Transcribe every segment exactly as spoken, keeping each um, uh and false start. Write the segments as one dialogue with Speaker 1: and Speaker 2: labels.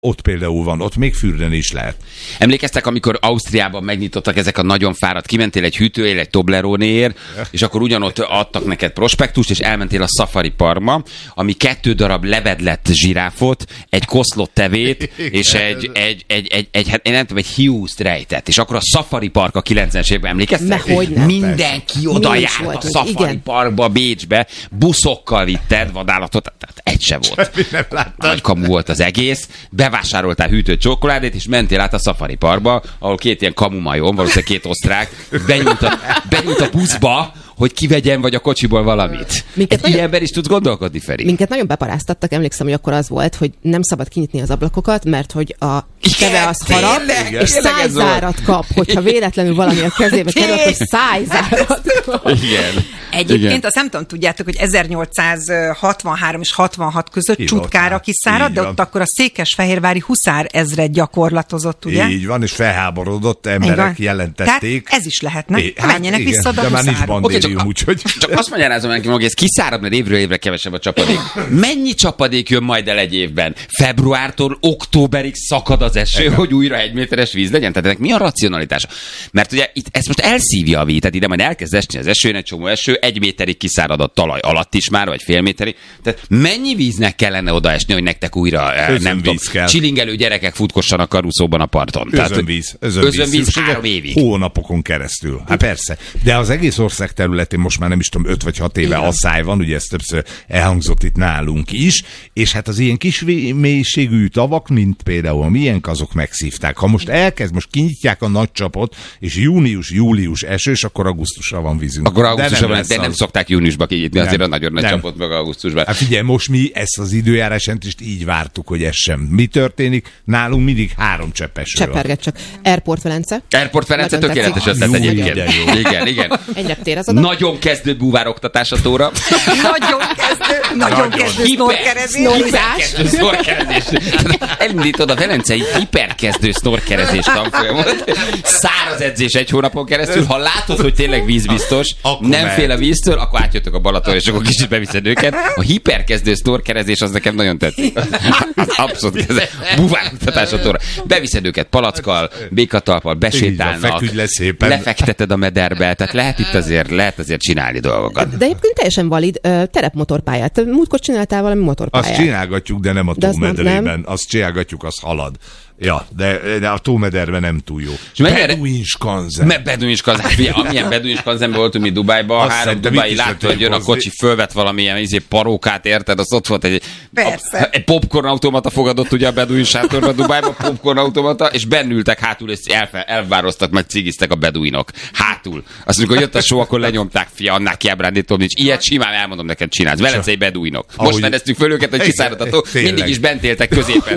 Speaker 1: Ott például van, ott még fürdeni is lehet.
Speaker 2: Emlékeztek, amikor Ausztriában megnyitottak ezek a nagyon fáradt, kimentél egy hűtőért, egy Tobleronéért, és akkor ugyanott adtak neked prospektust, és elmentél a Safari Parkba, ami kettő darab levedlett zsiráfot, egy koszlott tevét, és egy, egy, egy, egy, egy, hát én nem tudom, egy hiúzt rejtett. És akkor a Safari Park a kilencvenes években, emlékeztek? Mindenki oda járt a Safari igen. Parkba, Bécsbe, buszokkal vitted vadállatot, tehát egy se volt. Nagy kamu volt az egész. Bevásároltál hűtött csokoládét, és mentél át a Safari Parkba, ahol két ilyen kamumajom, valószínűleg két osztrák, benyújt a, benyújt a buszba, hogy kivegyen vagy a kocsiból valamit. Minket egy nagyon, ilyen ember is tudsz gondolkodni, Feri?
Speaker 3: Minket nagyon beparáztattak, emlékszem, hogy akkor az volt, hogy nem szabad kinyitni az ablakokat, mert hogy a teve az harap, és szájzárat kap, hogyha véletlenül valami a kezébe kerül, akkor szájzárat kap.
Speaker 2: Igen.
Speaker 4: Egyébként igen. Azt nem tudom, tudjátok, hogy ezernyolcszázhatvanhárom és hatvanhat között Hívott, Csutkára kiszárad, de ott akkor a székesfehérvári huszár ezred gyakorlatozott, ugye?
Speaker 1: Így van, és felháborodott emberek igen. jelentették.
Speaker 4: Tehát ez is lehetne. É, hát menjenek igen, vissza a huszárba.
Speaker 2: Csak, úgyhogy... csak azt magyarázom neki, hogy ez kiszárad, mert évről évre kevesebb a csapadék. Mennyi csapadék jön majd el egy évben? Februártól októberig szakad az eső, Ega. hogy újra egy méteres víz legyen? Tehát ennek mi a racionalitása? Mert ugye itt ezt most elszívja a víz, tehát ide majd elkezd esni az eső, egy csomó eső, egy méterig kiszárad a talaj alatt is már, vagy fél méterig. Tehát mennyi víznek kellene odaesni, hogy nektek újra nem tudom, csilingelő gyerekek futkossanak karuszóban a parton?
Speaker 1: Özönvíz. Özönvíz.
Speaker 2: Özönvíz három évig.
Speaker 1: Hónapokon keresztül. Hát persze. De az egész ország területén most már nem is tudom, öt vagy hat éve igen. asszály van, ugye ez többször elhangzott itt nálunk is, és hát az ilyen kis mélységű tavak, mint például a miénk, azok megszívták. Ha most elkezd, most kinyitják a nagy csapot, és június-július esős, akkor augusztusra van vízünk.
Speaker 2: Akkor augusztusra van, de nem szokták júniusba kinyitni, nem, azért a nagyon nagy csapot meg augusztusban.
Speaker 1: Hát figyelj, most mi ezt az időjárásent így vártuk, hogy ez sem. Mi történik? Nálunk mindig három csepp eső.
Speaker 3: Cseperget csak. Airport Velence.
Speaker 2: Airport Velence tökéletes ötlet egyébként. Igen, igen. Nagyon kezdő búvároktatás a tóra.
Speaker 4: Nagyon kezdő, nagyon kezdő sznorkerezés.
Speaker 2: Hiperkezdő sznorkerezés. Elindítod a velencei hiperkezdő sznorkerezés tanfolyamot. Száraz edzés egy hónapon keresztül. Ha látod, hogy tényleg vízbiztos, akkor nem mehet. Fél a víztől, akkor átjöttök a Balaton, és akkor kicsit beviszed őket. A hiperkezdő sznorkerezés az nekem nagyon tetszik. Abszolút kezdő. Búvároktatás a tóra. Beviszed őket palackkal, békatalppal, besétálnak, lefekteted a mederbe, tehát lehet itt azért, lehet azért csinálni dolgokat.
Speaker 3: De egyébként teljesen valid uh, terepmotorpályát. Múltkor csináltál valami motorpályát.
Speaker 1: Azt csinálgatjuk, de nem a tómedrében. Azt csinálgatjuk, az halad. Ja, de, de a tómederben nem túl jó. Beduinskanzen.
Speaker 2: Me Beduinskanzen. Amilyen Beduinskanzenben voltunk mi Dubájban, három dubai látta, hogy jön a kocsi, fölvett valamilyen izé, parókát, érted? Az ott volt egy, a, egy popcorn automata fogadott ugye a Beduin sátorban Dubájban, popcorn automata, és bennültek hátul, és elfe, elvároztak, meg cigiztek a beduinok. Hátul. Azt mondjuk, hogy jött a show, akkor lenyomták, fia, annál kiábrándítom nincs. Ilyet simán elmondom neked csinálsz. Velencei beduinok. Most fedeztük föl őket, hogy kiszáradható. Mindig is bent éltek középen.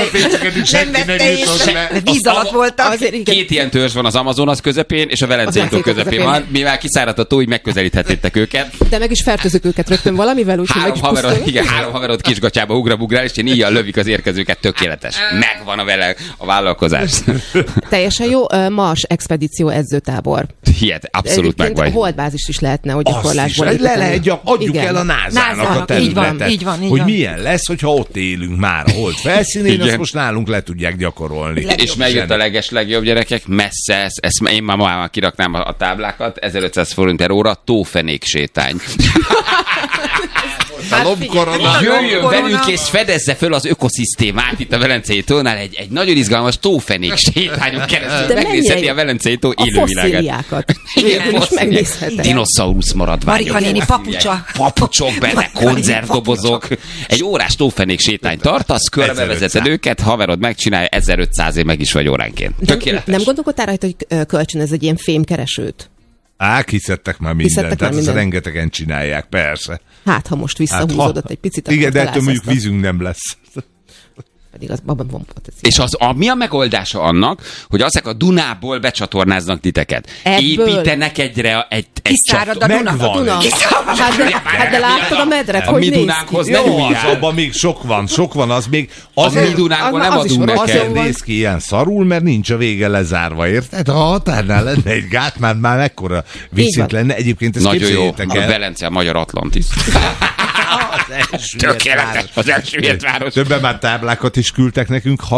Speaker 4: Víz alatt voltak.
Speaker 2: Két ilyen törzs van az Amazonas közepén, és a Velencei tó közepén van. Mivel kiszáradt a tó, így megközelíthettétek őket.
Speaker 3: De meg is fertőzük őket rögtön valamivel, úgyhogy
Speaker 2: három haverod, igen, három haverod kisgatyába ugrabugrál, és én íjjal lövik az érkezőket, tökéletes. Megvan a vele a vállalkozás.
Speaker 3: Teljesen jó Mars expedíció edzőtábor.
Speaker 2: Hihet, abszolút meg vagy.
Speaker 3: Holdbázis is lehetne, hogy gyakorlásból.
Speaker 1: Le lehet, adjuk el a nászának a területet,
Speaker 4: így van, így
Speaker 1: hogy
Speaker 4: van.
Speaker 1: milyen lesz, hogyha ott élünk már a hold felszínén, azt most nálunk le tudják gyakorolni.
Speaker 2: És megjött a leges legjobb gyerekek, messze, ezt, ezt én már ma kiraknám a, a táblákat, ezerötszáz forint per óra, tófenék sétány.
Speaker 1: A lobkorona.
Speaker 2: Jöjjön velünk és fedezze föl az ökoszisztémát itt a Velencei tónál, egy, egy nagyon izgalmas tófenék sétányon keresztül megnézheti a Velencei tó élővilágát. Dinoszaurusz maradványok.
Speaker 4: Marika néni papucsa.
Speaker 2: Papucsok benne, konzervdobozok. Egy órás tófenék sétány tartasz, körbevezeted őket, haverod megcsinálja, ezerötszázért meg is vagy óránként. Tökéletes.
Speaker 3: Nem gondolkodtál rajta, hogy kölcsön ez egy ilyen fémkeresőt?
Speaker 1: Á, kiszedtek már mindent, tehát ezt rengetegen csinálják, persze.
Speaker 3: Hát, ha most visszahúzódott hát, egy picit,
Speaker 1: igen, de ettől mondjuk vízünk nem lesz.
Speaker 3: Pedig az abban van potenciál.
Speaker 2: És az, a, mi a megoldása annak, hogy azek a Dunából becsatornáznak titeket? Ebből? Építenek egyre egy, egy
Speaker 4: kiszárad a Duna.
Speaker 1: Megvan.
Speaker 4: A Duna.
Speaker 3: Hát, de, hát de láttad a medret,
Speaker 2: a
Speaker 3: hogy
Speaker 2: mi
Speaker 3: néz
Speaker 2: Dunánkhoz
Speaker 3: ki?
Speaker 2: nem
Speaker 1: Jó,
Speaker 2: úgy
Speaker 1: az abban még sok van, sok van, az még... Az
Speaker 2: a mi Dunánkból nem adunk neked.
Speaker 1: Azért néz ki ilyen szarul, mert nincs a vége lezárva, érted? Ha a határnál lenne egy gát, már, már mekkora viszont lenne. Egyébként ezt
Speaker 2: nagyon jó,
Speaker 1: el.
Speaker 2: a Velence a magyar Atlantis. Tökéletes, az elsüllyedt város.
Speaker 1: Többen már táblákat is küldtek nekünk.